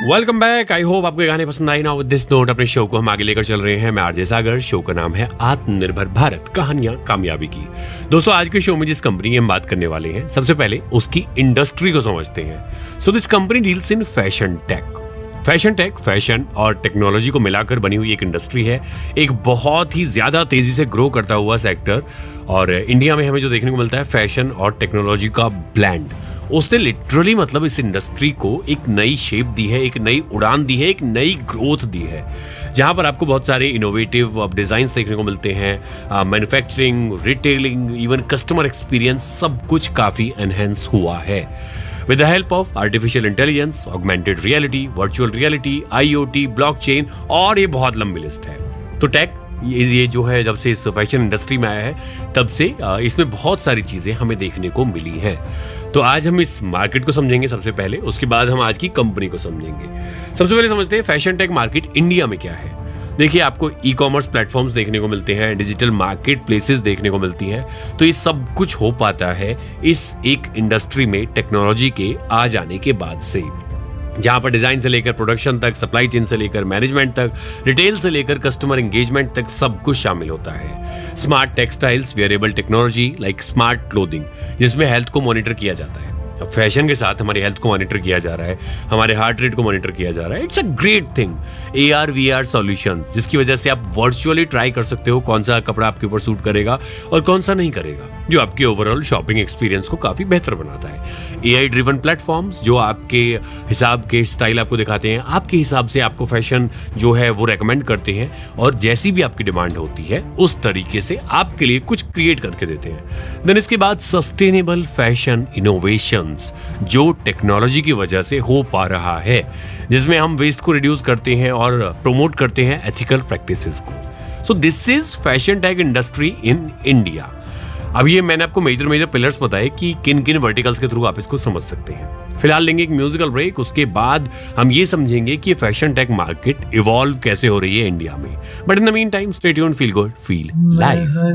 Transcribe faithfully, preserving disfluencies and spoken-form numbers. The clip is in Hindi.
Welcome back. आई होप आपको गाने पसंद आए ना। विद दिस नोट अपने शो को हम आगे लेकर चल रहे हैं। मैं आरजे सागर। शो का नाम है आत्मनिर्भर भारत, कहानियां कामयाबी की। दोस्तों, आज के शो में जिस कंपनी की हम बात करने वाले हैं, सबसे पहले उसकी इंडस्ट्री को समझते हैं। So this company deals in fashion take. Fashion take, fashion और टेक्नोलॉजी को मिलाकर बनी हुई एक इंडस्ट्री है, एक बहुत ही ज्यादा तेजी से ग्रो करता हुआ सेक्टर। और इंडिया में हमें जो देखने को मिलता है फैशन और टेक्नोलॉजी का ब्लेंड, उसने लिटरली मतलब इस इंडस्ट्री को एक नई शेप दी है, एक नई उड़ान दी है, एक नई ग्रोथ दी है, जहां पर आपको बहुत सारे इनोवेटिव डिजाइन देखने को मिलते हैं। Manufacturing, retailing, even customer experience, सब कुछ काफी एनहेंस हुआ है with the help of artificial intelligence, augmented reality, virtual reality, I O T, blockchain और ये बहुत लंबी लिस्ट है। तो टेक ये, ये जो है जब से इस फैशन इंडस्ट्री में आया है, तब से इसमें बहुत सारी चीजें हमें देखने को मिली हैं। तो आज हम इस मार्केट को समझेंगे सबसे पहले, उसके बाद हम आज की कंपनी को समझेंगे। सबसे पहले समझते हैं फैशन टेक मार्केट इंडिया में क्या है। देखिए, आपको ई कॉमर्स प्लेटफॉर्म्स देखने को मिलते हैं, डिजिटल मार्केट प्लेसेस देखने को मिलती हैं। तो ये सब कुछ हो पाता है इस एक इंडस्ट्री में टेक्नोलॉजी के आ जाने के बाद से, जहां पर डिजाइन से लेकर प्रोडक्शन तक, सप्लाई चेन से लेकर मैनेजमेंट तक, रिटेल से लेकर कस्टमर एंगेजमेंट तक सब कुछ शामिल होता है। Smart textiles, wearable technology like smart clothing, जिसमें हेल्थ को मॉनिटर किया जाता है। अब फैशन के साथ हमारी हेल्थ को मॉनिटर किया जा रहा है, हमारे हार्ट रेट को मॉनिटर किया जा रहा है। It's a great thing. A R we are solution, जिसकी वजह से आप वर्चुअली ट्राई कर सकते हो कौन सा कपड़ा आपके ऊपर सूट करेगा और कौन सा नहीं करेगा, जो आपके ओवरऑल शॉपिंग एक्सपीरियंस को काफी बेहतर बनाता है। ए आई ड्रिवन प्लेटफॉर्म्स, जो आपके हिसाब के स्टाइल आपको दिखाते हैं, आपके हिसाब से आपको फैशन जो है वो रेकमेंड करते हैं, और जैसी भी आपकी डिमांड होती है उस तरीके से आपके लिए कुछ क्रिएट करके देते हैं। देन इसके बाद सस्टेनेबल फैशन इनोवेशन, जो टेक्नोलॉजी की वजह से हो पा रहा है, जिसमें हम वेस्ट को रिड्यूस करते हैं और प्रमोट करते हैं एथिकल प्रैक्टिसेस को। So this is fashion tech industry in India. अब ये मैंने आपको मेजर मेजर पिलर्स बताए कि किन किन वर्टिकल्स के थ्रू आप इसको समझ सकते हैं। फिलहाल लेंगे एक म्यूजिकल ब्रेक, उसके बाद हम ये समझेंगे कि फैशन टेक मार्केट इवॉल्व कैसे हो रही है इंडिया में। But in the mean time, stay tuned, feel good, feel live.